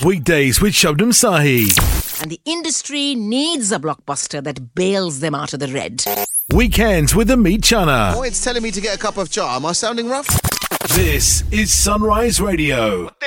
Weekdays with Shabnam Sahi. And the industry needs a blockbuster that bails them out of the red. Weekends with Amit Chana. Oh, it's telling me to get a cup of chai. Am I sounding rough? This is Sunrise Radio.